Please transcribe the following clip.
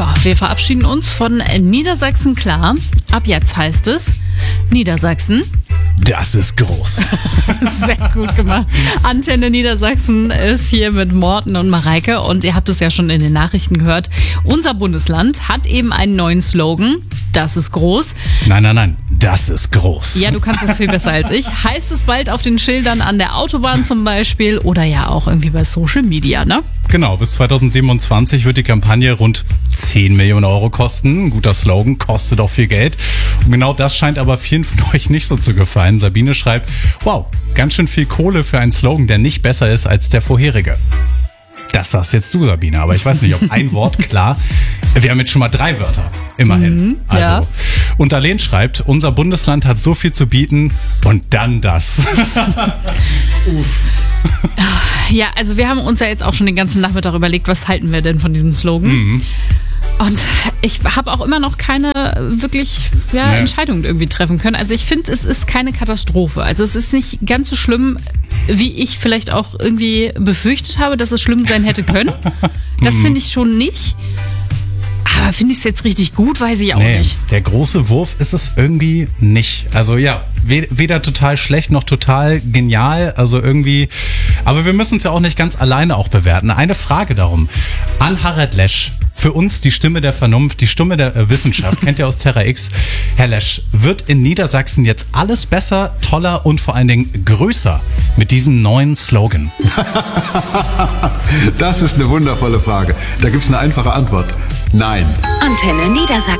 Ja, wir verabschieden uns von Niedersachsen klar. Ab jetzt heißt es Niedersachsen. Das ist groß. Sehr gut gemacht. Antenne Niedersachsen ist hier mit Morten und Mareike und ihr habt es ja schon in den Nachrichten gehört. Unser Bundesland hat eben einen neuen Slogan. Das ist groß. Nein, das ist groß. Ja, du kannst das viel besser als ich. Heißt es bald auf den Schildern an der Autobahn zum Beispiel oder ja auch irgendwie bei Social Media, ne? Genau, bis 2027 wird die Kampagne rund 10 Millionen Euro kosten. Ein guter Slogan, kostet auch viel Geld. Und genau das scheint aber vielen von euch nicht so zu gefallen. Sabine schreibt, wow, ganz schön viel Kohle für einen Slogan, der nicht besser ist als der vorherige. Das sagst jetzt du, Sabine, aber ich weiß nicht, ob ein Wort klar. Wir haben jetzt schon mal 3 Wörter, immerhin. Ja. Und Darlene schreibt, unser Bundesland hat so viel zu bieten und dann das. Uff. Ja, also wir haben uns ja jetzt auch schon den ganzen Nachmittag überlegt, was halten wir denn von diesem Slogan? Und ich habe auch immer noch keine wirklich Entscheidung irgendwie treffen können. Also ich finde, es ist keine Katastrophe. Also es ist nicht ganz so schlimm, wie ich vielleicht auch irgendwie befürchtet habe, dass es schlimm sein hätte können. Das finde ich schon nicht. Aber finde ich es jetzt richtig gut, weiß ich auch nicht. Der große Wurf ist es irgendwie nicht. Also ja, weder total schlecht noch total genial. Also irgendwie, aber wir müssen es ja auch nicht ganz alleine auch bewerten. Eine Frage darum an Harald Lesch. Für uns die Stimme der Vernunft, die Stimme der Wissenschaft, kennt ihr aus Terra X. Herr Lesch, wird in Niedersachsen jetzt alles besser, toller und vor allen Dingen größer mit diesem neuen Slogan? Das ist eine wundervolle Frage. Da gibt es eine einfache Antwort. Nein. Antenne Niedersachsen.